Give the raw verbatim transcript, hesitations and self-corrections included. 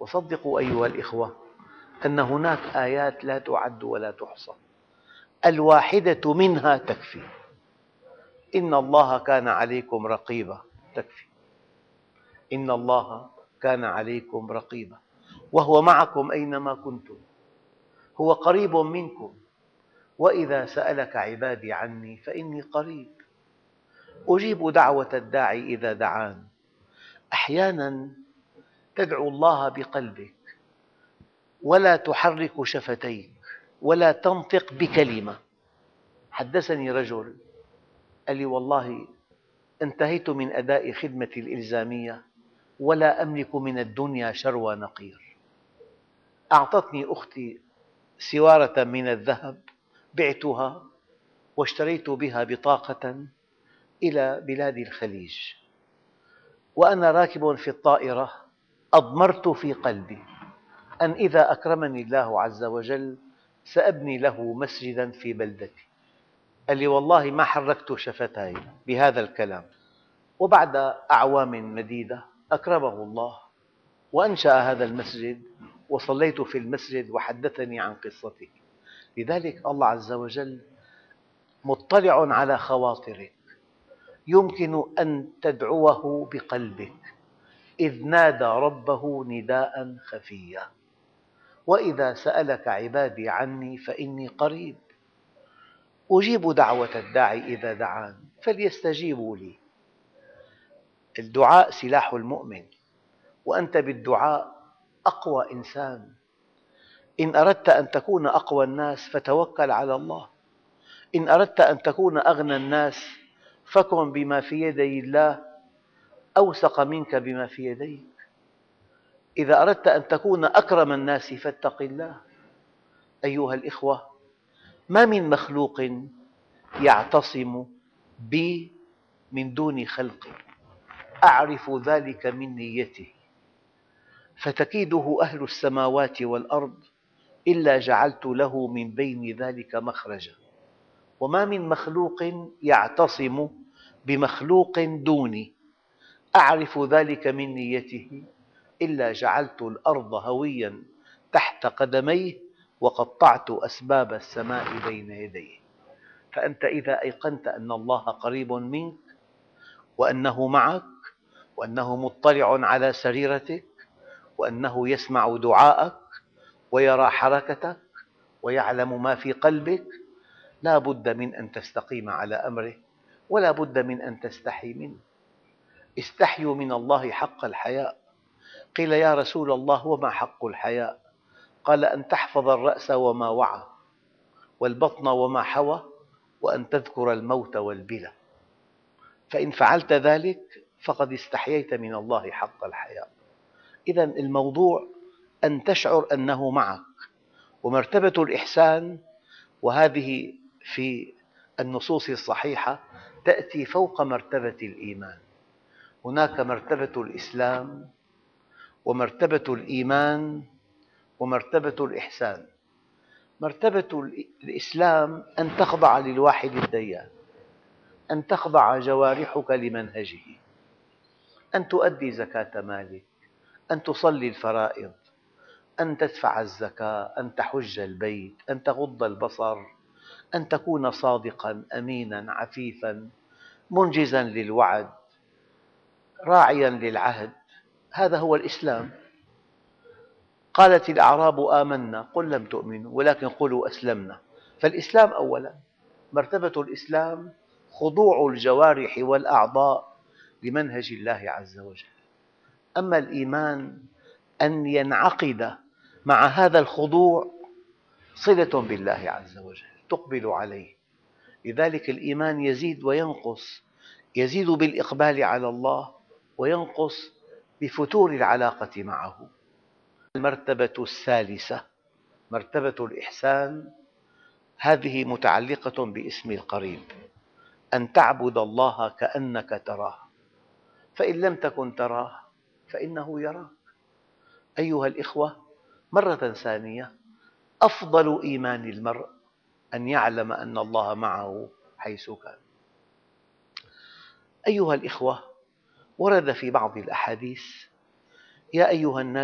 وصدقوا أيها الإخوة أن هناك آيات لا تعد ولا تحصى، الواحدة منها تكفي. إن الله كان عليكم رقيبا تكفي. إن الله كان عليكم رقيبا وهو معكم أينما كنتم، هو قريب منكم. وإذا سألك عبادي عني فإني قريب أجيب دعوة الداعي إذا دعان. أحياناً تدعو الله بقلبك ولا تحرك شفتيك ولا تنطق بكلمة. حدثني رجل قال لي: والله انتهيت من أداء خدمتي الإلزامية ولا أملك من الدنيا شروى نقير. أعطتني أختي سوارة من الذهب بعتها واشتريت بها بطاقة إلى بلاد الخليج، وأنا راكب في الطائرة أضمرت في قلبي أن إذا أكرمني الله عز وجل سأبني له مسجداً في بلدتي. قال لي: والله ما حركت شفتاي بهذا الكلام. وبعد أعوام مديدة أكرمه الله وأنشأ هذا المسجد وصليت في المسجد وحدثني عن قصته. لذلك الله عز وجل مطلع على خواطرك، يمكن أن تدعوه بقلبك إذ نادى ربه نداء خفيا. وإذا سألك عبادي عني فإني قريب أجيب دعوة الداعي إذا دعان فليستجيبوا لي. الدعاء سلاح المؤمن، وأنت بالدعاء أقوى إنسان. إن أردت أن تكون أقوى الناس فتوكل على الله. إن أردت أن تكون أغنى الناس فكن بما في يدي الله أوثق منك بما في يديك. إذا أردت أن تكون أكرم الناس فاتق الله. أيها الإخوة، ما من مخلوق يعتصم بي من دون خلقي أعرف ذلك من نيته، فتكيده أهل السماوات والأرض إلا جعلت له من بين ذلك مخرجا. وما من مخلوق يعتصم بمخلوق دوني أعرف ذلك من نيته إلا جعلت الأرض هوياً تحت قدميه وقطعت أسباب السماء بين يديه. فأنت إذا أيقنت أن الله قريب منك وأنه معك وأنه مطلع على سريرتك وأنه يسمع دعاءك ويرى حركتك ويعلم ما في قلبك، لا بد من أن تستقيم على أمره ولا بد من أن تستحي منه. استحيوا من الله حق الحياء. قيل: يا رسول الله وما حق الحياء؟ قال: أن تحفظ الرأس وما وعى والبطن وما حوى وأن تذكر الموت والبلى. فإن فعلت ذلك فقد استحييت من الله حق الحياء. إذن الموضوع أن تشعر أنه معك. ومرتبة الإحسان، وهذه في النصوص الصحيحة، تأتي فوق مرتبة الإيمان. هناك مرتبة الإسلام ومرتبة الإيمان ومرتبة الإحسان. مرتبة الإسلام أن تخضع للواحد الديان، أن تخضع جوارحك لمنهجه، أن تؤدي زكاة مالك، أن تصلي الفرائض، أن تدفع الزكاة، أن تحج البيت، أن تغض البصر، أن تكون صادقاً أميناً عفيفاً منجزاً للوعد راعياً للعهد. هذا هو الإسلام. قالت الأعراب آمنا قل لم تؤمنوا ولكن قولوا أسلمنا. فالإسلام أولاً. مرتبة الإسلام خضوع الجوارح والأعضاء لمنهج الله عز وجل. أما الإيمان أن ينعقد مع هذا الخضوع صلة بالله عز وجل، تقبل عليه. لذلك الإيمان يزيد وينقص، يزيد بالإقبال على الله وينقص بفتور العلاقة معه. المرتبة الثالثة مرتبة الإحسان، هذه متعلقة باسم القريب، أن تعبد الله كأنك تراه، فإن لم تكن تراه فإنه يراك. أيها الإخوة، مرة ثانية، أفضل إيمان المرء أن يعلم أن الله معه حيث كان. أيها الإخوة، ورد في بعض الأحاديث: يا أيها الناس